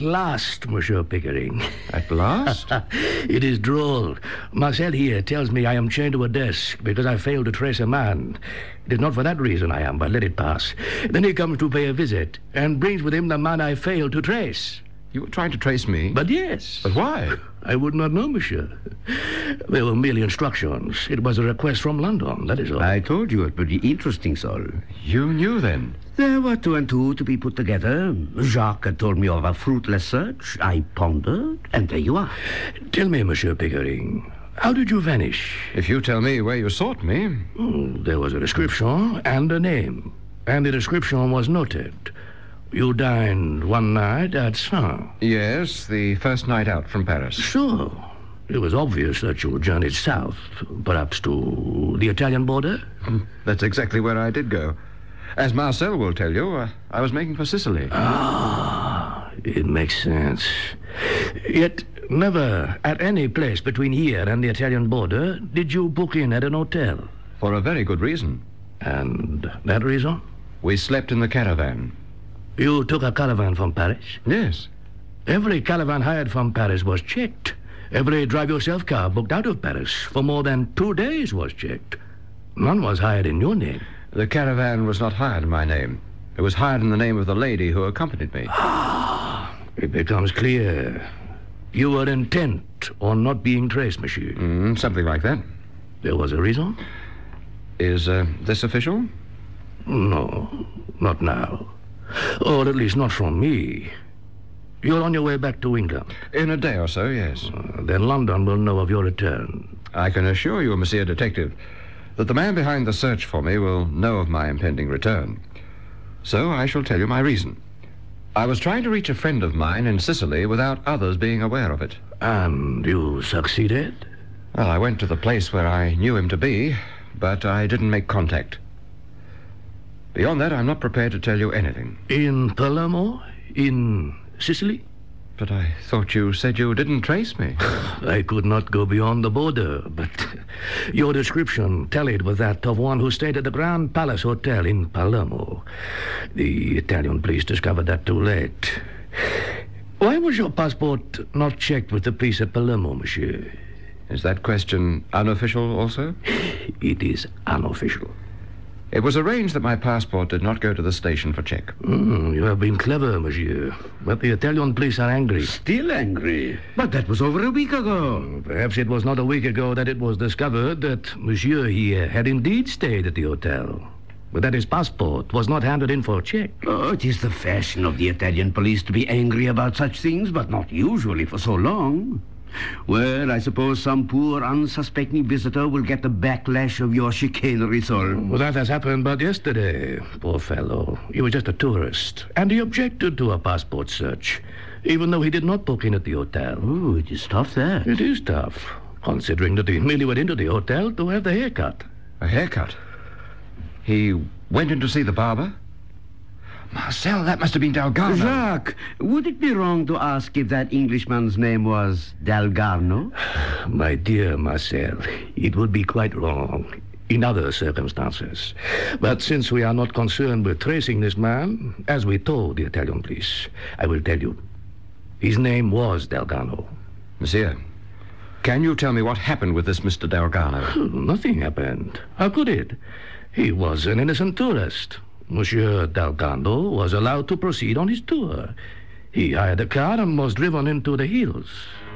Last, Monsieur Pickering. At last? It is droll. Marcel here tells me I am chained to a desk because I failed to trace a man. It is not for that reason I am, but let it pass. Then he comes to pay a visit and brings with him the man I failed to trace. You were trying to trace me? But yes. But why? I would not know, monsieur. They were merely instructions. It was a request from London, that is all. I told you it would be interesting, Sol. You knew then? There were 2 and 2 to be put together. Jacques had told me of a fruitless search. I pondered, and there you are. Tell me, Monsieur Pickering, how did you vanish? If you tell me where you sought me... There was a description and a name. And the description was noted. You dined one night at Saint. Yes, the first night out from Paris. So, it was obvious that you journeyed south, perhaps to the Italian border? That's exactly where I did go. As Marcel will tell you, I was making for Sicily. Ah, it makes sense. Yet, never at any place between here and the Italian border did you book in at an hotel. For a very good reason. And that reason? We slept in the caravan. You took a caravan from Paris? Yes. Every caravan hired from Paris was checked. Every drive-yourself car booked out of Paris for more than 2 days was checked. None was hired in your name. The caravan was not hired in my name. It was hired in the name of the lady who accompanied me. Ah, it becomes clear. You were intent on not being traced, monsieur. Something like that. There was a reason? Is this official? No, not now. Or at least not from me. You're on your way back to England. In a day or so, yes. Then London will know of your return. I can assure you, Monsieur Detective, that the man behind the search for me will know of my impending return. So I shall tell you my reason. I was trying to reach a friend of mine in Sicily without others being aware of it. And you succeeded? Well, I went to the place where I knew him to be, but I didn't make contact. Beyond that, I'm not prepared to tell you anything. In Palermo? In Sicily? But I thought you said you didn't trace me. I could not go beyond the border, but your description tallied with that of one who stayed at the Grand Palace Hotel in Palermo. The Italian police discovered that too late. Why was your passport not checked with the police at Palermo, monsieur? Is that question unofficial also? It is unofficial. It was arranged that my passport did not go to the station for check. You have been clever, monsieur. But the Italian police are angry. Still angry? But that was over a week ago. Perhaps it was not a week ago that it was discovered that monsieur here had indeed stayed at the hotel, but that his passport was not handed in for check. Oh, it is the fashion of the Italian police to be angry about such things, but not usually for so long. Well, I suppose some poor, unsuspecting visitor will get the backlash of your chicanery, Sol. Well, that has happened but yesterday, poor fellow. He was just a tourist, and he objected to a passport search, even though he did not book in at the hotel. Oh, it is tough, that. It is tough, considering that he merely went into the hotel to have the haircut. A haircut? He went in to see the barber? Marcel, that must have been Dalgarno. Jacques, would it be wrong to ask if that Englishman's name was Dalgarno? My dear Marcel, it would be quite wrong in other circumstances. But since we are not concerned with tracing this man, as we told the Italian police, I will tell you. His name was Dalgarno. Monsieur, can you tell me what happened with this Mr. Dalgarno? Nothing happened. How could it? He was an innocent tourist. Monsieur Dalgarno was allowed to proceed on his tour. He hired a car and was driven into the hills.